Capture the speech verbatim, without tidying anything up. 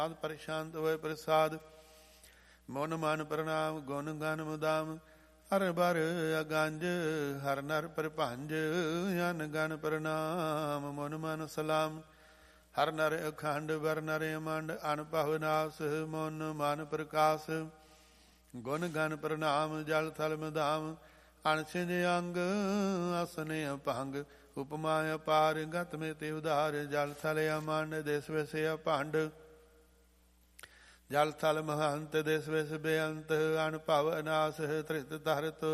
ਪ੍ਰਸ਼ਾਂਤ ਹੋਏ ਪ੍ਰਸਾਦ। ਮਨ ਮਨ ਪ੍ਰਣਾਮ ਗੁਣ ਗਨ ਮੁਦਾਮ। ਹਰ ਬਰ ਅਗੰਜ ਹਰ ਨਰ ਪ੍ਰਭੰਜ। ਅਨ ਗਨ ਪ੍ਰਣਾਮ ਮਨ ਮਨ ਸਲਾਮ। ਹਰ ਨਰ ਅਖੰਡ ਵਰ ਨਰ ਅਮੰਡ। ਅਨਭਵ ਨਾਸ ਮਨ ਮਨ ਪ੍ਰਕਾਸ਼। ਗੁਣ ਗਨ ਪ੍ਰਣਾਮ ਜਲ ਥਲ ਮਧਾਮ। ਅਣਸਿਜ ਅੰਗ ਅਸਨ ਅਭੰਗ। ਉਪਮਾ ਅਪਾਰ ਗਤ ਮੇ ਤੇ ਉਧਾਰ। ਜਲ ਥਲ ਅਮੰਡ ਦੇਸ ਵਿਸ ਅਭੰਡ। ਜਲ ਥਲ ਮਹੰਤ ਦੇਸ ਵਿਸ ਬੇਅੰਤ। ਅਨਭਵ ਨਾਸ ਧ੍ਰਿਤ ਧਰਤ